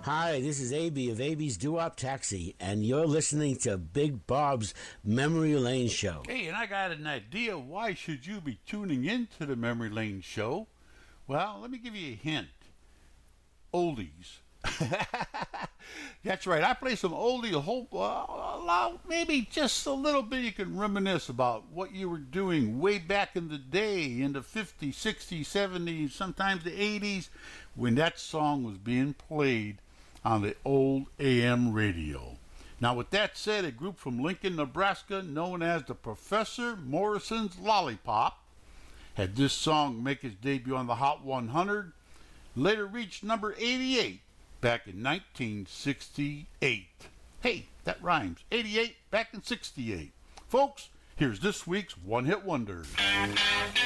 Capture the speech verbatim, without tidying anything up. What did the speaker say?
Hi, this is A B of A B's Doo-Wop Taxi, and you're listening to Big Bob's Memory Lane Show. Hey, and I got an idea. Why should you be tuning into the Memory Lane Show? Well, let me give you a hint. Oldies. That's right. I play some oldies, a whole, uh, maybe just a little bit. You can reminisce about what you were doing way back in the day, in the fifties, sixties, seventies, sometimes the eighties, when that song was being played on the old A M radio. Now, with that said, a group from Lincoln, Nebraska, known as the Professor Morrison's Lollipop, had this song make its debut on the Hot one hundred, later reached number eighty-eight back in nineteen sixty-eight. Hey, that rhymes. eighty-eight back in sixty-eight. Folks, here's this week's One Hit Wonders.